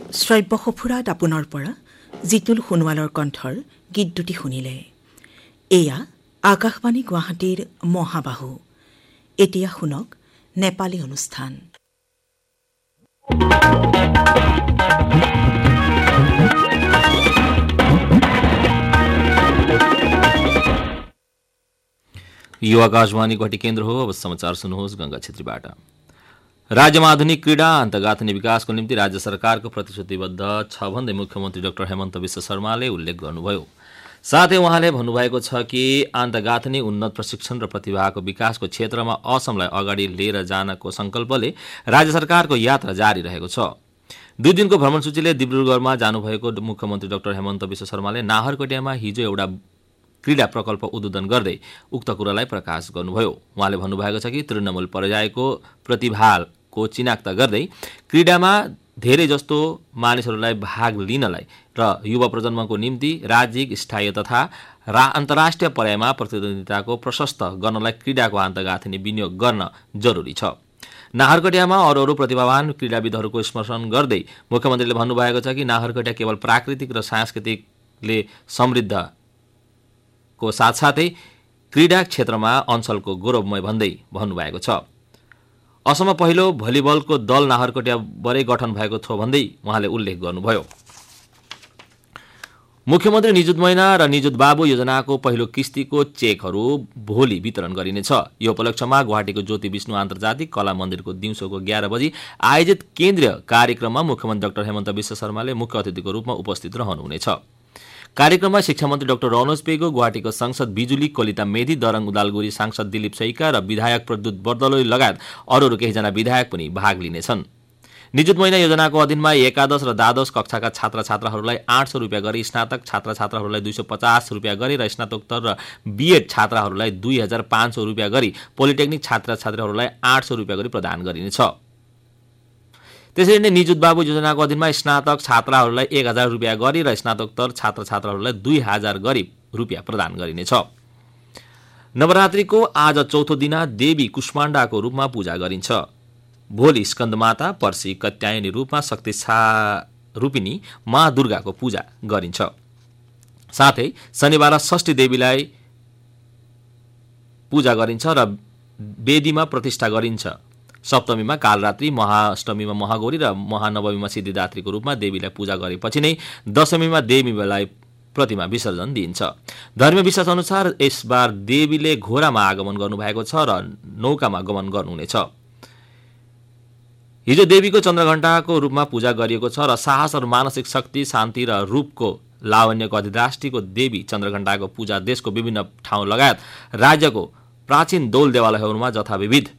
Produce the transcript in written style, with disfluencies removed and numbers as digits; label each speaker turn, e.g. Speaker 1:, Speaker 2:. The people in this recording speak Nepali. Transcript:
Speaker 1: শ্ৰব্য সফুৰা দাপোনৰ পৰা জিতুল সোণোৱালৰ কণ্ঠৰ গীত দুটি শুনিলে। এয়া আকাশবাণী গুৱাহাটীৰ মহাবাহু। এতিয়া শুনক নেপালী অনুষ্ঠান।
Speaker 2: यो आकाशवाणी गुवाहाटी केन्द्र हो। अब समाचार सुन्नुहोस् गंगा छेत्रीबाट। राज्यमा आधुनिक क्रीडा अन्तर्गाथनी विकासको निम्ति राज्य सरकारको प्रतिश्रुतिबद्ध छ भन्दै मुख्यमन्त्री डाक्टर हेमन्त विश्व शर्माले उल्लेख गर्नुभयो। साथै उहाँले भन्नुभएको छ कि अन्तर्गाथनी उन्नत प्रशिक्षण र प्रतिभाको विकासको क्षेत्रमा असमलाई अगाडि लिएर जानको संकल्पले राज्य सरकारको यात्रा जारी रहेको छ। 2 दिनको भ्रमणसूचीले डिब्रुगढमा जानुभएको मुख्यमन्त्री डाक्टर हेमन्त विश्व शर्माले नाहरकटियामा हिजो एउटा क्रीडा प्रकल्प उद्घाटन गर्दै उक्त कुरालाई प्रकाश गर्नुभयो। उहाँले भन्नुभएको छ कि तृणमूल पर्यायको प्रतिभाको चिनाक्ता गर्दै क्रीडामा धेरै जस्तो मानिसहरूलाई भाग लिनलाई र युवा प्रजन्मको निम्ति राज्यिक स्थायी तथा अन्तर्राष्ट्रिय पर्यायमा प्रतिद्वन्दिताको प्रशस्त गर्नलाई क्रीडाको अन्तर्गाथनी विनियोग गर्न जरुरी छ। नाहरकटियामा अरू प्रतिभावान क्रीडाविदहरूको स्मरण गर्दै मुख्यमन्त्रीले भन्नुभएको छ कि नाहरकटिया केवल प्राकृतिक र सांस्कृतिकले समृद्ध को साथसाथै क्रीडा क्षेत्रमा अञ्चलको गौरवमय भन्दै भन्नुभएको छ। असममा पहिलो भलिबलको दल नाहरकटियाबाटै गठन भएको छ भन्दै उहाँले उल्लेख गर्नुभयो। मुख्यमन्त्री निजुत मैना र निजुत बाबु योजनाको पहिलो किस्तीको चेकहरू भोलि वितरण गरिनेछ। यो उपलक्ष्यमा गुवाहाटीको ज्योति विष्णु अन्तर्जातिक कला मन्दिरको दिउँसोको 11 बजी आयोजित केन्द्रीय कार्यक्रममा मुख्यमन्त्री डाक्टर हेमन्त विश्व शर्माले मुख्य अतिथिको रूपमा उपस्थित रहनुहुनेछ। कार्यक्रममा शिक्षा मन्त्री डाक्टर रनोज पेगो, गुवाहाटीको सांसद बिजुली कलिता मेधी, दरङ उदालगुरी सांसद दिलीप सैका र विधायक प्रद्युत बर्दलोई लगायत अरू केहीजना विधायक पनि भाग लिनेछन्। निजुत महिना योजनाको अधीनमा एकादश र द्वादश कक्षाका छात्र-छात्राहरूलाई 800 रुपियाँ गरी, स्नातक छात्र-छात्राहरूलाई 250 रुपियाँ गरी र स्नातकोत्तर र बीएड छात्राहरूलाई 2500 रुपियाँ गरी, पोलिटेक्निक छात्र-छात्राहरूलाई 800 रुपियाँ गरी प्रदान गरिनेछ। त्यसरी नै निजुत बाबु योजनाको अधीनमा स्नातक छात्राहरूलाई 1000 रुपियाँ गरी र स्नातकोत्तर छात्र-छात्राहरूलाई 2000 गरी रुपियाँ प्रदान गरिनेछ। नवरात्रिको आज चौथो दिन देवी कुष्माण्डाको रूपमा पूजा गरिन्छ। भोलि स्कन्दमाता, पर्सि कत्यायनी रूपमा शक्ति रूपिणी मा दुर्गाको पूजा गरिन्छ। साथै शनिबार षष्ठी देवीलाई पूजा गरिन्छ र वेदीमा प्रतिष्ठा गरिन्छ। सप्तमीमा कालरात्रि, महाअष्टमीमा महागौरी र महानवमीमा सिद्धिदात्रीको रूपमा देवीलाई पूजा गरेपछि नै दशमीमा देवीलाई प्रतिमा विसर्जन दिइन्छ। धर्मीय विश्वास अनुसार यसबार देवीले घोडामा आगमन गर्नुभएको छ र नौकामा गमन गर्नुहुनेछ। हिजो देवीको चन्द्रघण्टाको रूपमा पूजा गरिएको छ र साहस र मानसिक शक्ति, शान्ति र रूपको लावण्यको अधिष्ठात्री देवी चन्द्रघण्टाको पूजा देशको विभिन्न ठाउँ लगायत राज्यको प्राचीन दौल देवालयहरूमा जथाविधित